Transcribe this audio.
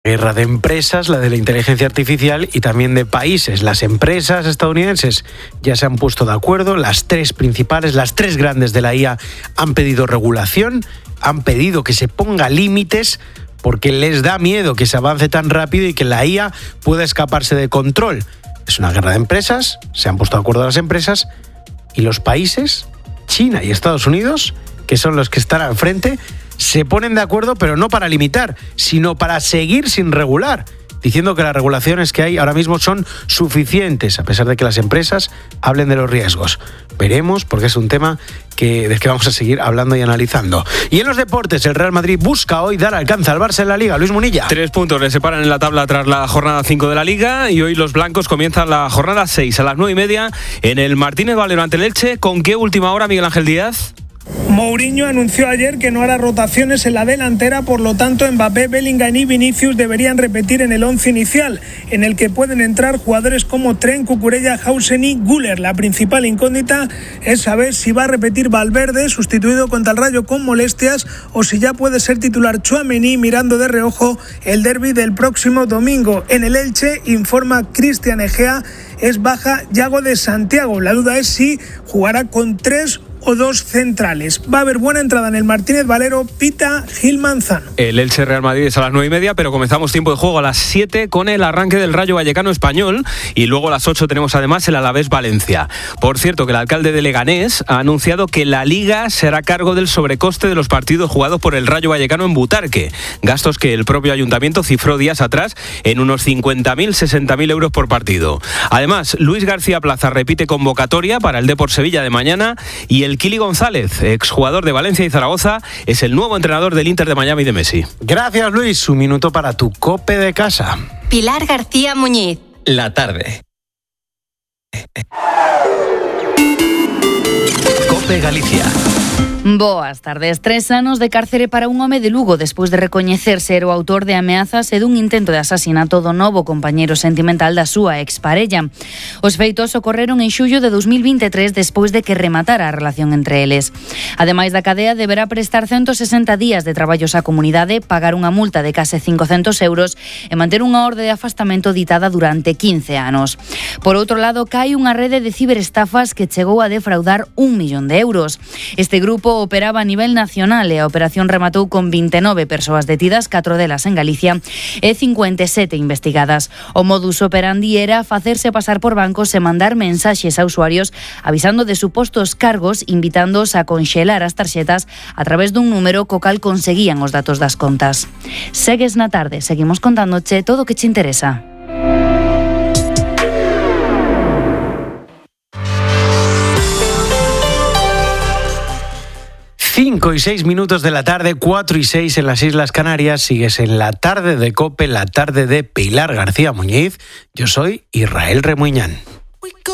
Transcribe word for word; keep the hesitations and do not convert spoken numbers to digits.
Guerra de empresas, la de la inteligencia artificial y también de países. Las empresas estadounidenses ya se han puesto de acuerdo, las tres principales, las tres grandes de la I A han pedido regulación, han pedido que se ponga límites porque les da miedo que se avance tan rápido y que la I A pueda escaparse de control. Es una guerra de empresas, se han puesto de acuerdo las empresas y los países, China y Estados Unidos, que son los que están al frente, se ponen de acuerdo, pero no para limitar, sino para seguir sin regular, diciendo que las regulaciones que hay ahora mismo son suficientes, a pesar de que las empresas hablen de los riesgos. Veremos, porque es un tema que, del que vamos a seguir hablando y analizando. Y en los deportes, el Real Madrid busca hoy dar alcance al Barça en la Liga. Luis Munilla. Tres puntos le separan en la tabla tras la jornada cinco de la Liga y hoy los blancos comienzan la jornada seis a las nueve y media en el Martínez Valero ante el Elche. ¿Con qué última hora, Miguel Ángel Díaz? Mourinho anunció ayer que no hará rotaciones en la delantera, por lo tanto Mbappé, Bellingham y Vinicius deberían repetir en el once inicial, en el que pueden entrar jugadores como Trent, Cucurella, Hausen y Güler. La principal incógnita es saber si va a repetir Valverde, sustituido contra el Rayo con molestias, o si ya puede ser titular Tchouaméni, mirando de reojo el derbi del próximo domingo. En el Elche, informa Cristian Egea, es baja Yago de Santiago. La duda es si jugará con tres o dos centrales. Va a haber buena entrada en el Martínez Valero, pita Gil Manzano. El Elche Real Madrid es a las nueve y media, pero comenzamos tiempo de juego a las siete con el arranque del Rayo Vallecano Español y luego a las ocho tenemos además el Alavés Valencia. Por cierto, que el alcalde de Leganés ha anunciado que la Liga será a cargo del sobrecoste de los partidos jugados por el Rayo Vallecano en Butarque, gastos que el propio ayuntamiento cifró días atrás en unos cincuenta mil, sesenta mil euros por partido. Además, Luis García Plaza repite convocatoria para el Depor Sevilla de mañana y el El Kili González, exjugador de Valencia y Zaragoza, es el nuevo entrenador del Inter de Miami de Messi. Gracias, Luis. Un minuto para tu COPE de casa. Pilar García Muñiz. La tarde. COPE Galicia. Boas tardes. Tres anos de cárcere para un home de Lugo despois de recoñecer ser o autor de ameazas e dun intento de asasinato do novo compañeiro sentimental da súa exparella. Os feitos ocorreron en xullo de dos mil veintitrés despois de que rematara a relación entre eles. Ademais da cadea, deberá prestar ciento sesenta días de traballos á comunidade, pagar unha multa de case cincocentos euros e manter unha orde de afastamento ditada durante quince anos. Por outro lado, cae unha rede de ciberestafas que chegou a defraudar un millón de euros. Este grupo operaba a nivel nacional e a operación rematou con vinte e nove persoas detidas, catro delas en Galicia e cincuenta e sete investigadas. O modus operandi era facerse pasar por bancos e mandar mensaxes a usuarios avisando de supostos cargos, invitándoos a conxelar as tarxetas a través dun número co cal conseguían os datos das contas. Segues na tarde, seguimos contándoche todo o que che interesa. cinco y seis minutos de la tarde, cuatro y seis en las Islas Canarias. Sigues en la tarde de COPE, la tarde de Pilar García Muñiz. Yo soy Israel Remuñán.